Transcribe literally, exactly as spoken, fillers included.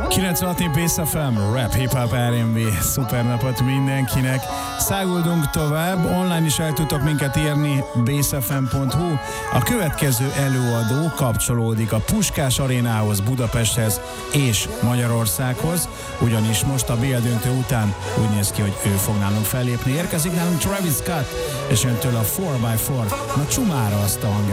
kilencvenhat Bass ef em, rap, hip-hop, er end bé, szuper napot mindenkinek. Száguldunk tovább, online is el tudtok minket írni, bass f m pont hu. A következő előadó kapcsolódik a Puskás Arénához, Budapesthez és Magyarországhoz, ugyanis most a bé el döntő után úgy néz ki, hogy ő fog nálunk fellépni. Érkezik nálunk Travis Scott, és öntől a four by four. Na csumára azt a hangját.